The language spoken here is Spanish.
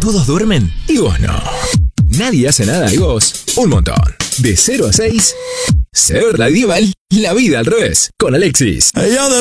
Todos duermen y vos no. Nadie hace nada y vos un montón. De 0 a 6, Ser Radieval, la vida al revés, con Alexis.